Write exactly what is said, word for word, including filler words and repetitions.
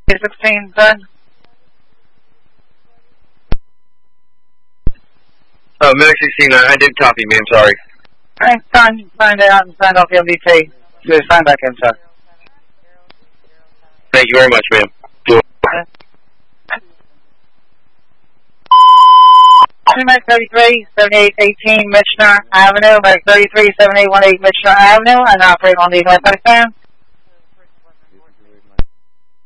sixteen, done. Uh, Medic sixteen, I did copy, ma'am, sorry. Alright, sign, signed out and signed off the M D T. Just sign back in, sir. Thank you very much, ma'am. Medic thirty-three, seventy-eight eighteen, Michener Avenue, Medic thirty-three, seventy-eight eighteen, Michener Avenue, and operate on the northwest end.